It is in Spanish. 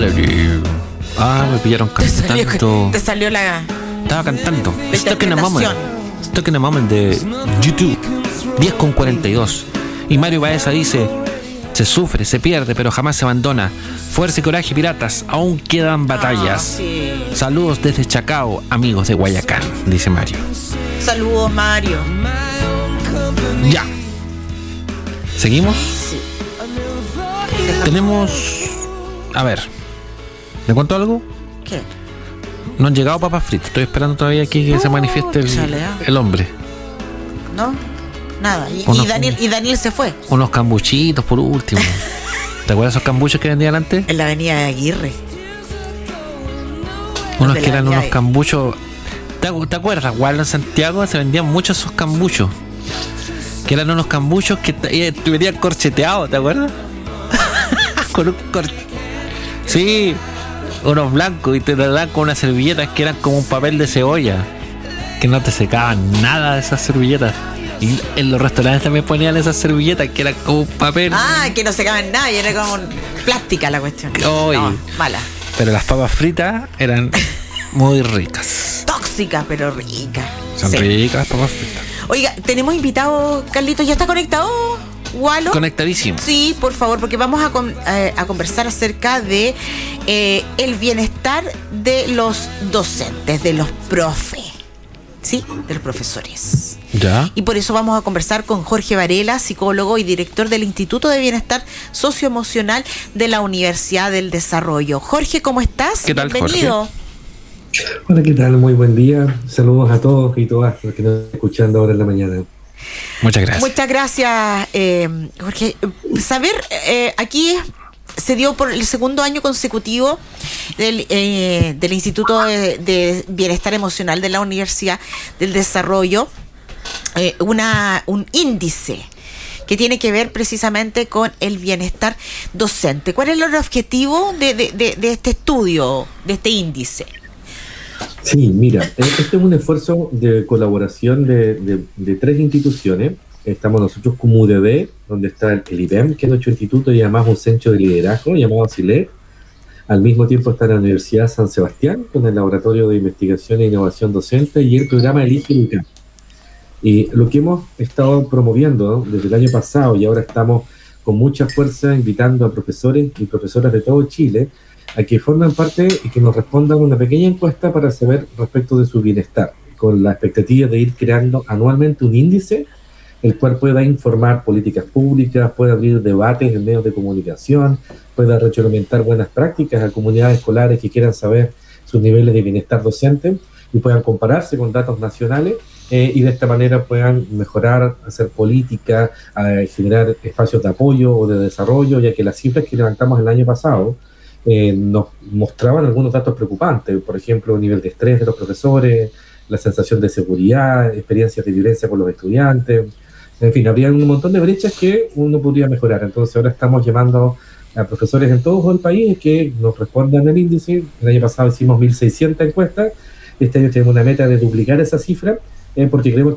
Valerie. Me pillaron cantando. Te salió la... Estaba cantando. La Stuck in a interpretación. Moment. Stuck in a Moment de YouTube. 10:42. Y Mario Baeza dice: se sufre, se pierde, pero jamás se abandona. Fuerza y coraje, piratas. Aún quedan batallas. Sí. Saludos desde Chacao, amigos de Guayacán, dice Mario. Saludos, Mario. Ya. ¿Seguimos? Sí. Tenemos... A ver. ¿Le cuento algo? ¿Qué? No han llegado papas fritas. Estoy esperando todavía aquí que se manifieste el hombre. ¿No? Nada. Y Daniel se fue. Unos cambuchitos por último. ¿Te acuerdas de esos cambuchos que vendían antes? En la avenida de Aguirre. Unos que eran unos cambuchos. ¿Te acuerdas? Guarda, en Santiago se vendían muchos esos cambuchos. Que eran unos cambuchos que venían corcheteados, ¿te acuerdas? Con un Sí, unos blancos, y te daban con unas servilletas que eran como un papel de cebolla, que no te secaban nada de esas servilletas. Y en los restaurantes también ponían esas servilletas que eran como un papel. Que no secaban nada, y era como plástica la cuestión. No, mala. Pero las papas fritas eran muy ricas. Tóxicas, pero ricas. Son ricas las papas fritas. Oiga, tenemos invitado, Carlitos, ¿ya está conectado? Walo. Conectadísimo. Sí, por favor, porque vamos a conversar acerca de el bienestar de los docentes, de los profes, ¿sí? De los profesores. Ya. Y por eso vamos a conversar con Jorge Varela, psicólogo y director del Instituto de Bienestar Socioemocional de la Universidad del Desarrollo. Jorge, ¿cómo estás? ¿Qué tal, bienvenido. Jorge? Hola, ¿qué tal? Muy buen día. Saludos a todos y todas los que nos están escuchando ahora en la mañana. Muchas gracias. Muchas gracias, Jorge. Saber, aquí se dio por el segundo año consecutivo del Instituto de Bienestar Emocional de la Universidad del Desarrollo un índice que tiene que ver precisamente con el bienestar docente. ¿Cuál es el objetivo de este estudio, de este índice? Sí, mira, este es un esfuerzo de colaboración de tres instituciones. Estamos nosotros como UDB, donde está el IBEM, que es nuestro instituto, y además un centro de liderazgo llamado CILE. Al mismo tiempo está la Universidad San Sebastián, con el Laboratorio de Investigación e Innovación Docente, y el programa Elige Educar. Y lo que hemos estado promoviendo, ¿no?, desde el año pasado, y ahora estamos con mucha fuerza invitando a profesores y profesoras de todo Chile a que formen parte y que nos respondan una pequeña encuesta para saber respecto de su bienestar, con la expectativa de ir creando anualmente un índice, el cual pueda informar políticas públicas, pueda abrir debates en medios de comunicación, pueda retroalimentar buenas prácticas a comunidades escolares que quieran saber sus niveles de bienestar docente y puedan compararse con datos nacionales, y de esta manera puedan mejorar, hacer política, generar espacios de apoyo o de desarrollo, ya que las cifras que levantamos el año pasado nos mostraban algunos datos preocupantes, por ejemplo, el nivel de estrés de los profesores, la sensación de seguridad, experiencias de violencia con los estudiantes, en fin, habría un montón de brechas que uno podría mejorar. Entonces ahora estamos llamando a profesores en todo el país que nos respondan el índice. El año pasado hicimos 1.600 encuestas, este año tenemos una meta de duplicar esa cifra, porque creemos